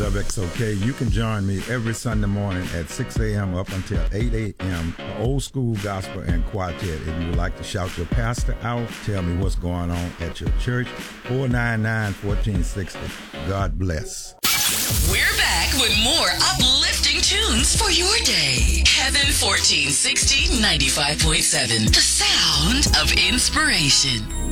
WXOK. You can join me every Sunday morning at 6 a.m. up until 8 a.m. for Old School Gospel and Quartet. If you would like to shout your pastor out, tell me what's going on at your church, 499-1460. God bless. We're back with more uplifting tunes for your day. Heaven 1460 95.7, the sound of inspiration.